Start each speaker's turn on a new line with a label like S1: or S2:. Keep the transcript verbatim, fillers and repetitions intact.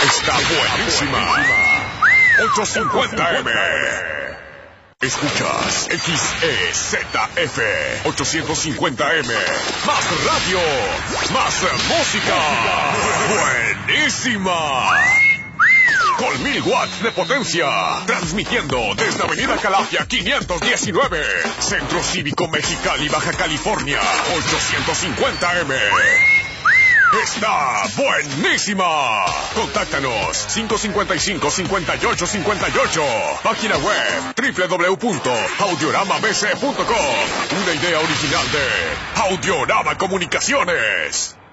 S1: está buenísima. ochocientos cincuenta eme. Escuchas X E Z F ochocientos cincuenta eme. Más radio, más música. Buenísima. Con mil watts de potencia. Transmitiendo desde Avenida Calafia quinientos diecinueve. Centro Cívico Mexicali, Baja California. ochocientos cincuenta eme. Está buenísima. Contáctanos cinco cincuenta y cinco, cincuenta y ocho cincuenta y ocho. Página web doble u doble u doble u punto audiorama b c punto com. Una idea original de Audiorama Comunicaciones.